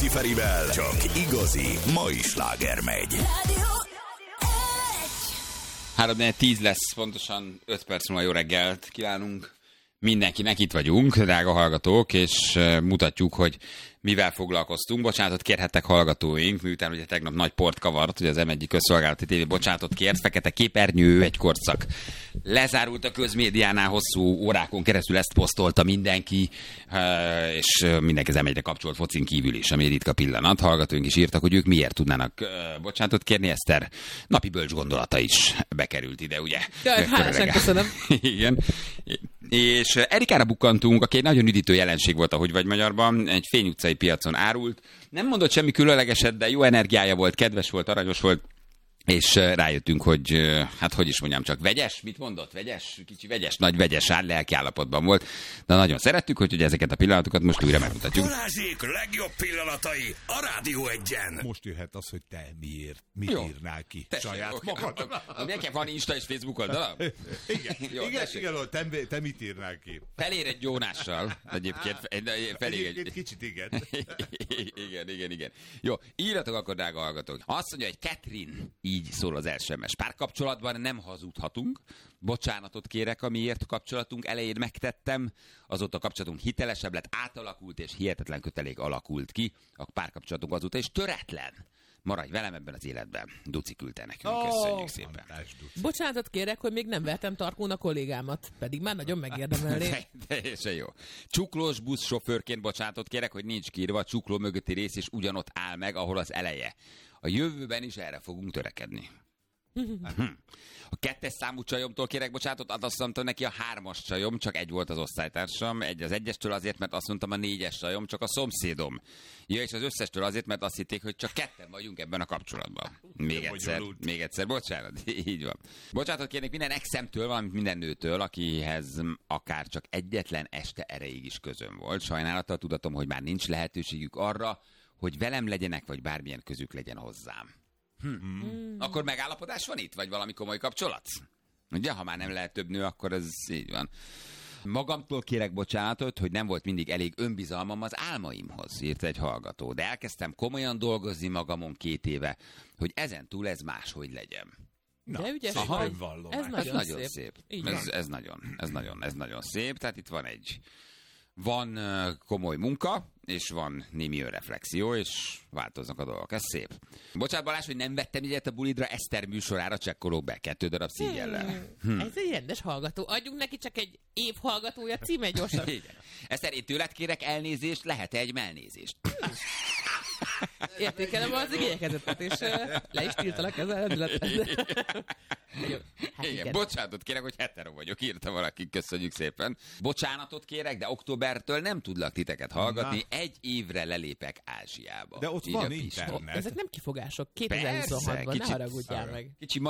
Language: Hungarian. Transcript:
Rácz Ferivel csak igazi mai sláger megy. 3-4-10 lesz, pontosan 5 perc múlva jó reggelt kívánunk mindenkinek, itt vagyunk, drága hallgatók, és mutatjuk, hogy mivel foglalkoztunk. Bocsánatot kérhettek hallgatóink, miután ugye tegnap nagy port kavart, hogy az M1 közszolgálati tévé bocsánatot kért, fekete képernyő, egy korszak lezárult a közmédiánál, hosszú órákon keresztül ezt posztolta mindenki, és mindenki az M1-re kapcsolt focin kívül is, ami egy ritka pillanat. Hallgatóink is írtak, hogy ők miért tudnának bocsánatot kérni. Eszter napi bölcs gondolata is bekerült ide, ugye? Hálásan köszönöm. Igen. És Erikára bukkantunk, aki egy nagyon üdítő jelenség volt, ahogy vagy magyarban, egy Fény utcai piacon árult. Nem mondott semmi különlegeset, de jó energiája volt, kedves volt, aranyos volt, és rájöttünk, hogy, hát hogy is mondjam, csak vegyes, mit mondott? Vegyes, kicsi vegyes, nagy vegyes lelki állapotban volt, de nagyon szerettük, hogy ezeket a pillanatokat most újra megmutatjuk. Balázsék legjobb pillanatai a Rádió Egyen. Most jöhet az, hogy te mit írnál ki saját magadnak. Nekem van Insta és Facebook oldala? Igen, te mit írnál ki? Felér egy Jónással, egyébként. Egyébként kicsit igen. Igen. Jó, írjatok akkor, drága hallgatók. Azt mondja, hogy Catherine, így szól az SMS. Párkapcsolatban nem hazudhatunk. Bocsánatot kérek, amiért kapcsolatunk elején megtettem. Azóta a kapcsolatunk hitelesebb lett, átalakult, és hihetetlen kötelék alakult ki. A párkapcsolatunk azóta is töretlen. Maradj velem ebben az életben. Duci küldte nekünk, köszönjük szépen. Bocsánatot kérek, hogy még nem vertem tarkón a kollégámat, pedig már nagyon megérdemelné. Teljesen jó. Csuklós buszsofőrként bocsánatot kérek, hogy nincs kiírva, a csukló mögötti rész is ugyanott áll meg, ahol az eleje. A jövőben is erre fogunk törekedni. A 2-es számú csajomtól kérek bocsánatot, azt mondtam neki, a 3-as csajom, csak egy volt az osztálytársam, az 1-estől azért, mert azt mondtam, a 4-es csajom, csak a szomszédom. Ja, és az összestől azért, mert azt hitték, hogy csak ketten vagyunk ebben a kapcsolatban. Még egyszer, bocsánat, így van. Bocsánatot kérnék minden exemtől, valamint minden nőtől, akihez akár csak egyetlen este erejéig is közöm volt. Sajnálattal tudatom, hogy már nincs lehetőségük arra, hogy velem legyenek, vagy bármilyen közük legyen hozzám. Akkor megállapodás van itt? Vagy valami komoly kapcsolat? Ugye, ha már nem lehet több nő, akkor ez így van. Magamtól kérek bocsánatot, hogy nem volt mindig elég önbizalmam az álmaimhoz, írta egy hallgató. De elkezdtem komolyan dolgozni magamon 2 éve, hogy ezentúl ez máshogy legyen. Na, de ügyes, ez nagyon szép. Ez nagyon szép. Tehát itt van komoly munka, és van némi önreflexió, és változnak a dolgok. Ez szép. Bocsánat, Balázs, hogy nem vettem ilyet a bulidra, Eszter műsorára csekkolok be 2 darab szígyellel. Ez egy rendes hallgató. Adjunk neki csak egy év hallgatója címe gyorsan. Eszter, én tőled kérek elnézést, lehet-e egy melnézést? Értékelem az igényekezetet, és le is tiltalak ezzel rendületet. Igen, bocsánatot kérek, hogy hetero vagyok, írta valaki, köszönjük szépen. Bocsánatot kérek, de októbertől nem tudlak titeket hallgatni, 1 évre lelépek Ázsiába. De ott van internet. Ezek nem kifogások, 2026-ban, ne haragudjál meg. Kicsi